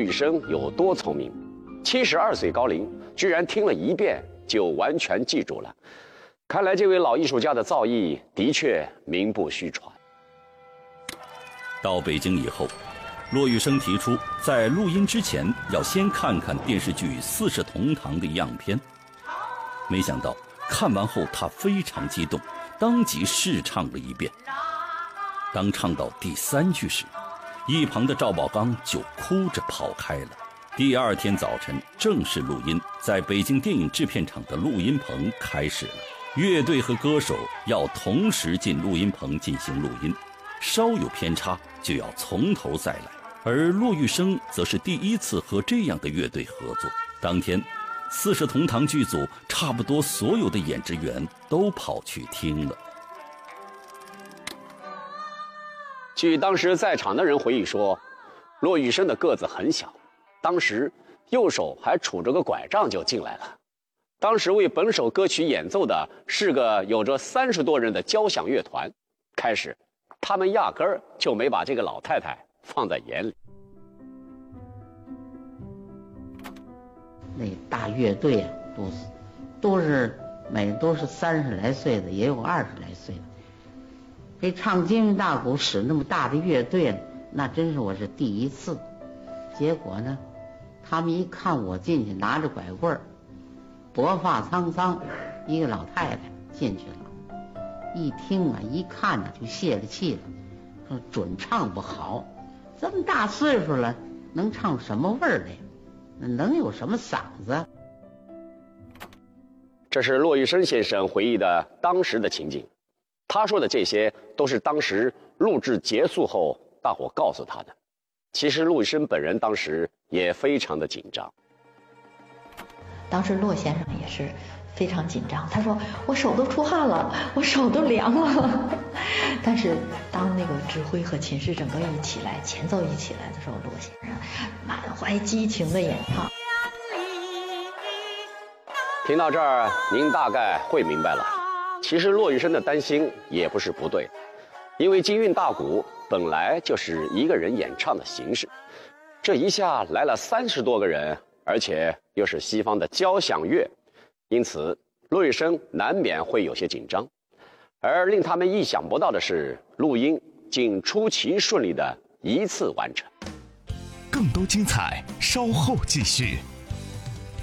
宇生有多聪明，72岁高龄，居然听了一遍就完全记住了。看来这位老艺术家的造诣的确名不虚传。 到北京以后，骆玉笙提出在录音之前要先看看电视剧《四世同堂》的样片。没想到看完后他非常激动，当即试唱了一遍。当唱到第3句时，一旁的赵宝刚就哭着跑开了。第2天早晨正式录音，在北京电影制片厂的录音棚开始了。乐队和歌手要同时进录音棚进行录音，稍有偏差就要从头再来。而骆玉笙则是第1次和这样的乐队合作。当天，《四世同堂》剧组差不多所有的演职员都跑去听了。 据当时在场的人回忆说，骆玉笙的个子很小，当时右手还杵着个拐杖就进来了。当时为本首歌曲演奏的是个有着30多人的交响乐团，开始他们压根儿就没把这个老太太放在眼里。 那大乐队啊，都是30来岁的，也有20来岁的。这唱京韵大鼓使那么大的乐队，那真是我是第1次。结果呢，他们一看我进去拿着拐棍儿，薄发苍苍，一个老太太进去了，一听啊一看啊就泄了气了，说准唱不好，这么大岁数了能唱什么味儿来，能有什么嗓子？ 这是骆玉笙先生回忆的当时的情景，他说的这些都是当时录制结束后大伙告诉他的。其实骆玉笙本人当时也非常的紧张。 当时骆先生也是非常紧张，他说我手都出汗了，我手都凉了。但是当那个指挥和琴师整个一起来，前奏一起来的时候，骆先生满怀激情的演唱。 听到这儿，您大概会明白了，其实骆玉笙的担心也不是不对，因为京韵大鼓本来就是一个人演唱的形式，这一下来了30多个人，而且又是西方的交响乐，因此骆玉笙难免会有些紧张。而令他们意想不到的是，录音竟出奇顺利的一次完成。 更多精彩稍后继续。